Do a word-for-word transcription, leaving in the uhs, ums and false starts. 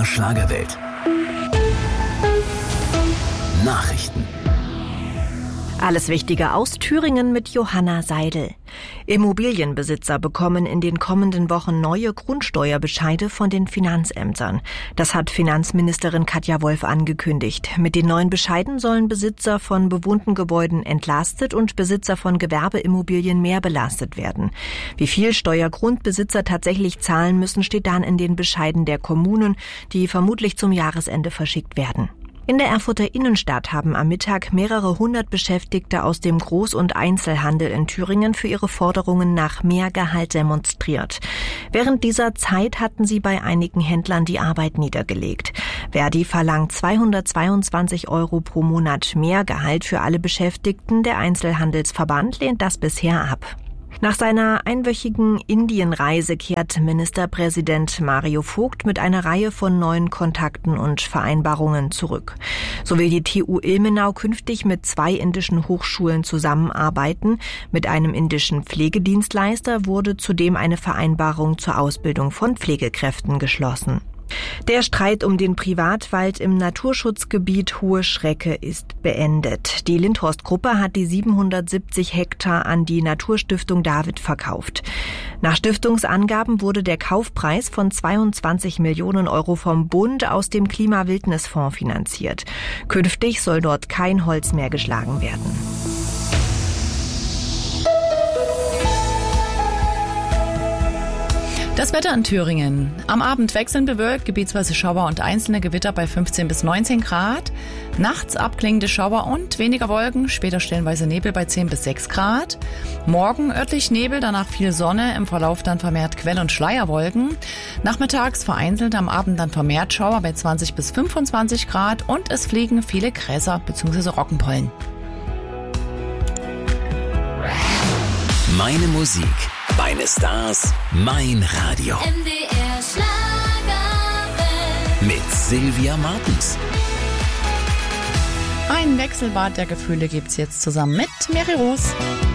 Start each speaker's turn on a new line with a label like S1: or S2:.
S1: der Schlagerwelt. Nachrichten.
S2: Alles Wichtige aus Thüringen mit Johanna Seidel. Immobilienbesitzer bekommen in den kommenden Wochen neue Grundsteuerbescheide von den Finanzämtern. Das hat Finanzministerin Katja Wolf angekündigt. Mit den neuen Bescheiden sollen Besitzer von bewohnten Gebäuden entlastet und Besitzer von Gewerbeimmobilien mehr belastet werden. Wie viel Steuergrundbesitzer tatsächlich zahlen müssen, steht dann in den Bescheiden der Kommunen, die vermutlich zum Jahresende verschickt werden. In der Erfurter Innenstadt haben am Mittag mehrere hundert Beschäftigte aus dem Groß- und Einzelhandel in Thüringen für ihre Forderungen nach mehr Gehalt demonstriert. Während dieser Zeit hatten sie bei einigen Händlern die Arbeit niedergelegt. Verdi verlangt zweihundertzweiundzwanzig Euro pro Monat mehr Gehalt für alle Beschäftigten. Der Einzelhandelsverband lehnt das bisher ab. Nach seiner einwöchigen Indienreise kehrt Ministerpräsident Mario Vogt mit einer Reihe von neuen Kontakten und Vereinbarungen zurück. So will die T U Ilmenau künftig mit zwei indischen Hochschulen zusammenarbeiten. Mit einem indischen Pflegedienstleister wurde zudem eine Vereinbarung zur Ausbildung von Pflegekräften geschlossen. Der Streit um den Privatwald im Naturschutzgebiet Hohe Schrecke ist beendet. Die Lindhorst-Gruppe hat die siebenhundertsiebzig Hektar an die Naturstiftung David verkauft. Nach Stiftungsangaben wurde der Kaufpreis von zweiundzwanzig Millionen Euro vom Bund aus dem Klimawildnisfonds finanziert. Künftig soll dort kein Holz mehr geschlagen werden.
S3: Das Wetter in Thüringen. Am Abend wechselnd bewölkt, gebietsweise Schauer und einzelne Gewitter bei fünfzehn bis neunzehn Grad. Nachts abklingende Schauer und weniger Wolken, später stellenweise Nebel bei zehn bis sechs Grad. Morgen örtlich Nebel, danach viel Sonne, im Verlauf dann vermehrt Quell- und Schleierwolken. Nachmittags vereinzelt, am Abend dann vermehrt Schauer bei zwanzig bis fünfundzwanzig Grad und es fliegen viele Gräser bzw. Roggenpollen.
S1: Meine Musik, meine Stars, mein Radio.
S4: M D R Schlagerwelt.
S1: Mit Sylvia Martens.
S3: Ein Wechselbad der Gefühle gibt's jetzt zusammen mit Mary Rose.